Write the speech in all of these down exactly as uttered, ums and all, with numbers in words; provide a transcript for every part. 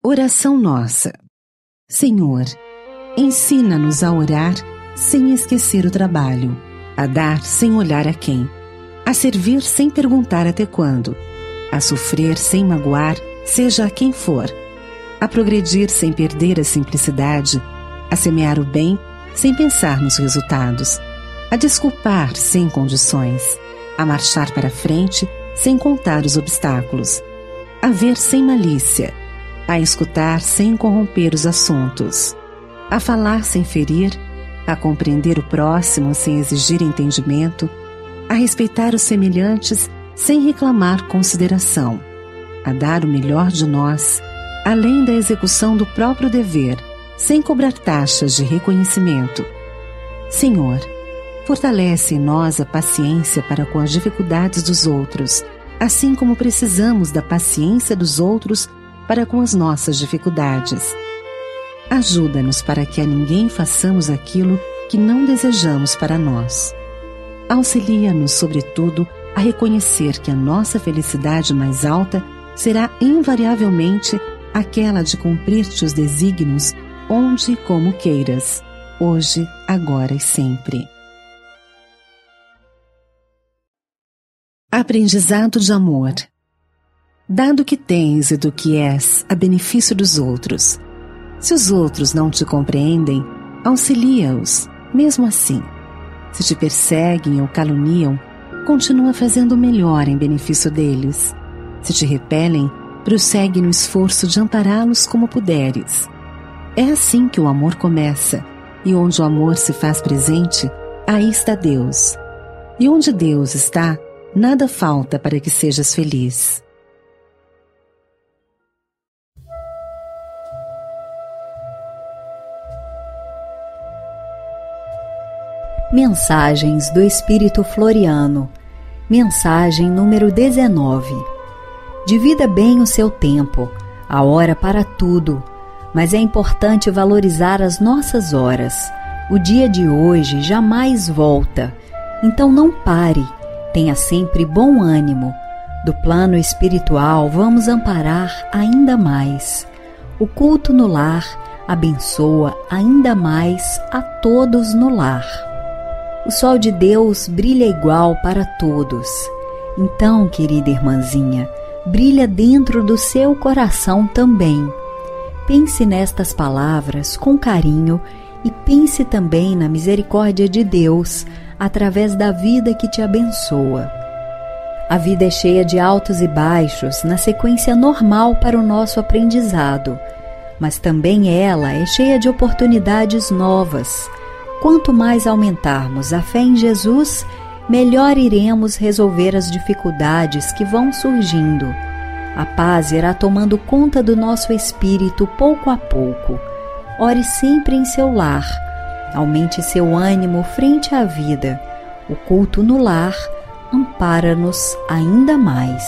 Oração nossa. Senhor, ensina-nos a orar sem esquecer o trabalho, a dar sem olhar a quem, a servir sem perguntar até quando, a sofrer sem magoar, seja a quem for, a progredir sem perder a simplicidade, a semear o bem sem pensar nos resultados, a desculpar sem condições, a marchar para frente sem contar os obstáculos, a ver sem malícia, a escutar sem corromper os assuntos, a falar sem ferir, a compreender o próximo sem exigir entendimento, a respeitar os semelhantes sem reclamar consideração, a dar o melhor de nós, além da execução do próprio dever, sem cobrar taxas de reconhecimento. Senhor, fortalece em nós a paciência para com as dificuldades dos outros, assim como precisamos da paciência dos outros para com as nossas dificuldades. Ajuda-nos para que a ninguém façamos aquilo que não desejamos para nós. Auxilia-nos, sobretudo, a reconhecer que a nossa felicidade mais alta será invariavelmente aquela de cumprir-te os desígnios onde e como queiras, hoje, agora e sempre. Aprendizado de amor. Dado que tens e do que és a benefício dos outros, se os outros não te compreendem, auxilia-os, mesmo assim. Se te perseguem ou caluniam, continua fazendo o melhor em benefício deles. Se te repelem, prossegue no esforço de ampará-los como puderes. É assim que o amor começa, e onde o amor se faz presente, aí está Deus. E onde Deus está, nada falta para que sejas feliz. Mensagens do Espírito Floriano. Mensagem número dezenove. Divida bem o seu tempo, a hora para tudo, mas é importante valorizar as nossas horas. O dia de hoje jamais volta, então não pare, tenha sempre bom ânimo. Do plano espiritual vamos amparar ainda mais. O culto no lar abençoa ainda mais a todos no lar. O sol de Deus brilha igual para todos. Então, querida irmãzinha, brilha dentro do seu coração também. Pense nestas palavras com carinho e pense também na misericórdia de Deus através da vida que te abençoa. A vida é cheia de altos e baixos na sequência normal para o nosso aprendizado, mas também ela é cheia de oportunidades novas. Quanto mais aumentarmos a fé em Jesus, melhor iremos resolver as dificuldades que vão surgindo. A paz irá tomando conta do nosso espírito pouco a pouco. Ore sempre em seu lar. Aumente seu ânimo frente à vida. O culto no lar ampara-nos ainda mais.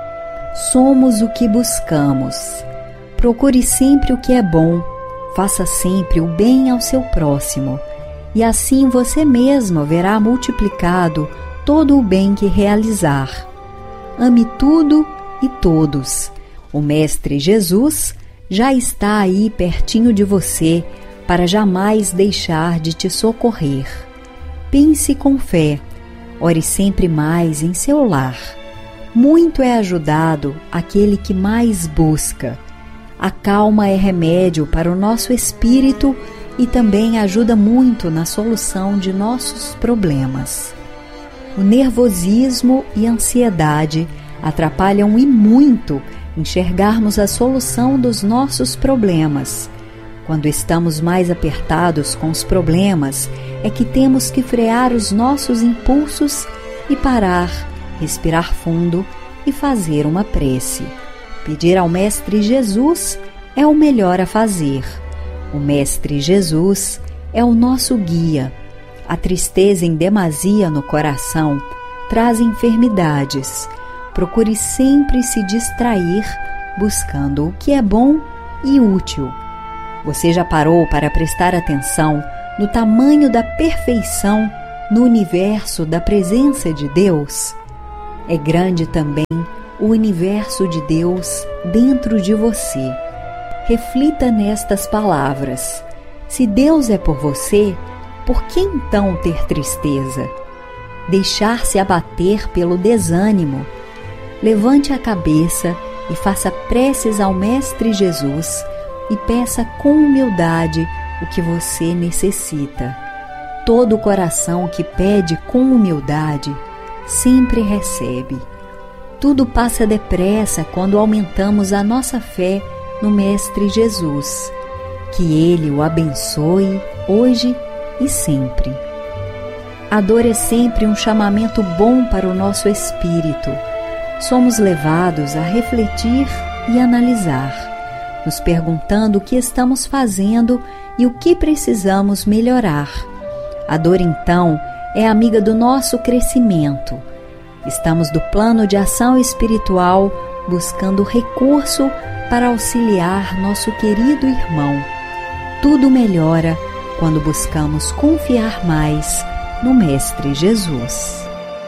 Somos o que buscamos. Procure sempre o que é bom. Faça sempre o bem ao seu próximo. E assim você mesmo verá multiplicado todo o bem que realizar. Ame tudo e todos. O Mestre Jesus já está aí pertinho de você para jamais deixar de te socorrer. Pense com fé. Ore sempre mais em seu lar. Muito é ajudado aquele que mais busca. A calma é remédio para o nosso espírito e também ajuda muito na solução de nossos problemas. O nervosismo e a ansiedade atrapalham e muito enxergarmos a solução dos nossos problemas. Quando estamos mais apertados com os problemas, é que temos que frear os nossos impulsos e parar, respirar fundo e fazer uma prece. Pedir ao Mestre Jesus é o melhor a fazer. O Mestre Jesus é o nosso guia. A tristeza em demasia no coração traz enfermidades. Procure sempre se distrair, buscando o que é bom e útil. Você já parou para prestar atenção no tamanho da perfeição no universo da presença de Deus? É grande também o universo de Deus dentro de você. reflita nestas palavras. Se Deus é por você, por que então ter tristeza? Deixar-se abater pelo desânimo? Levante a cabeça e faça preces ao Mestre Jesus e peça com humildade o que você necessita. Todo coração que pede com humildade sempre recebe. Tudo passa depressa quando aumentamos a nossa fé no Mestre Jesus. Que Ele o abençoe hoje e sempre. A dor é sempre um chamamento bom para o nosso espírito. Somos levados a refletir e analisar, nos perguntando o que estamos fazendo e o que precisamos melhorar. A dor, então, é amiga do nosso crescimento. Estamos do plano de ação espiritual buscando recurso para auxiliar nosso querido irmão. Tudo melhora quando buscamos confiar mais no Mestre Jesus.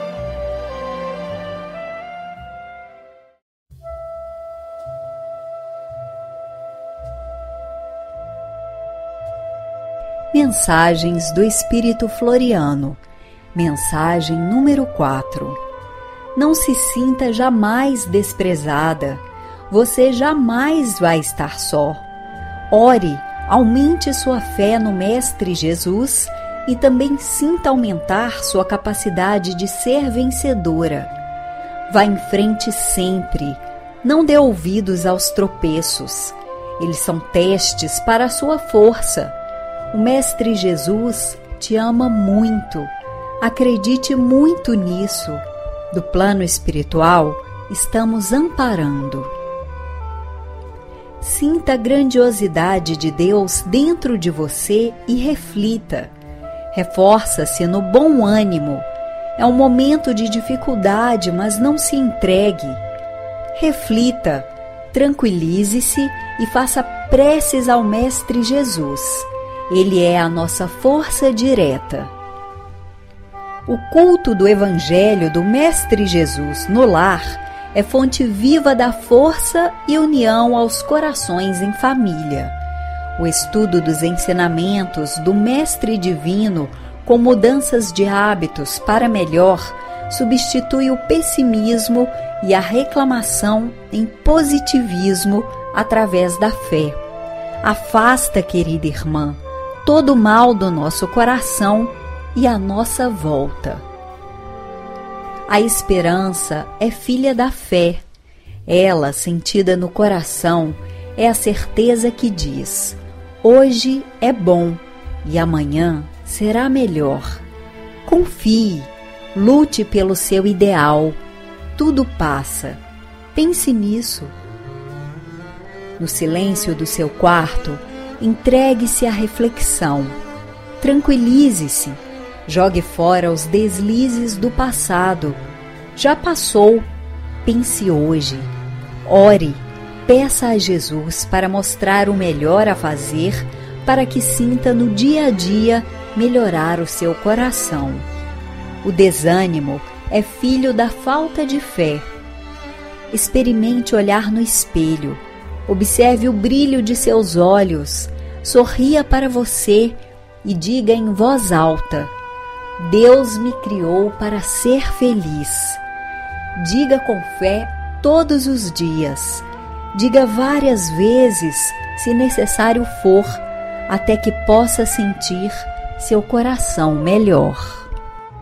Mensagens do Espírito Floriano. Mensagem número quatro. Não se sinta jamais desprezada. Você jamais vai estar só. Ore, aumente sua fé no Mestre Jesus e também sinta aumentar sua capacidade de ser vencedora. Vá em frente sempre. Não dê ouvidos aos tropeços. Eles são testes para a sua força. O Mestre Jesus te ama muito. Acredite muito nisso. Do plano espiritual, estamos amparando. Sinta a grandiosidade de Deus dentro de você e reflita. Reforça-se no bom ânimo. É um momento de dificuldade, mas não se entregue. Reflita, tranquilize-se e faça preces ao Mestre Jesus. Ele é a nossa força direta. O culto do Evangelho do Mestre Jesus no lar é fonte viva da força e união aos corações em família. O estudo dos ensinamentos do Mestre Divino com mudanças de hábitos para melhor substitui o pessimismo e a reclamação em positivismo através da fé. Afasta, querida irmã, todo o mal do nosso coração e à nossa volta. A esperança é filha da fé. Ela, sentida no coração, é a certeza que diz: hoje é bom e amanhã será melhor. Confie, lute pelo seu ideal. Tudo passa. Pense nisso. No silêncio do seu quarto, entregue-se à reflexão. Tranquilize-se. Jogue fora os deslizes do passado. Já passou. Pense hoje. Ore. Peça a Jesus para mostrar o melhor a fazer para que sinta no dia a dia melhorar o seu coração. O desânimo é filho da falta de fé. Experimente olhar no espelho. Observe o brilho de seus olhos. Sorria para você e diga em voz alta: Deus me criou para ser feliz. Diga com fé todos os dias. Diga várias vezes, se necessário for, até que possa sentir seu coração melhor.